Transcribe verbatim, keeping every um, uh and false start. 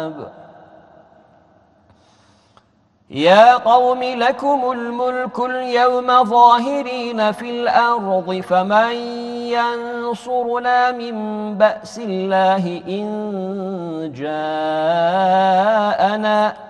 الكتاب يا قوم لكم الملك اليوم ظاهرين في الأرض فمن ينصرنا من بأس الله إن جاءنا